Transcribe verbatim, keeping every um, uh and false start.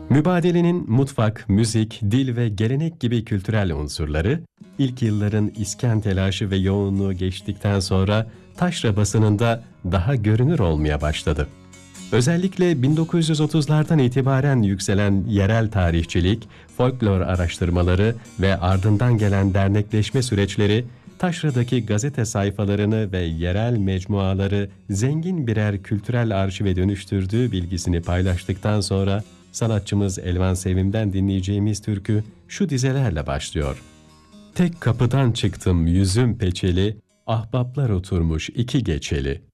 Mübadelenin mutfak, müzik, dil ve gelenek gibi kültürel unsurları, ilk yılların iskan telaşı ve yoğunluğu geçtikten sonra taşra basınında daha görünür olmaya başladı. Özellikle bin dokuz yüz otuzlardan itibaren yükselen yerel tarihçilik, folklor araştırmaları ve ardından gelen dernekleşme süreçleri, taşradaki gazete sayfalarını ve yerel mecmuaları zengin birer kültürel arşive dönüştürdüğü bilgisini paylaştıktan sonra, sanatçımız Elvan Sevim'den dinleyeceğimiz türkü şu dizelerle başlıyor. Tek kapıdan çıktım yüzüm peçeli, ahbaplar oturmuş iki geçeli.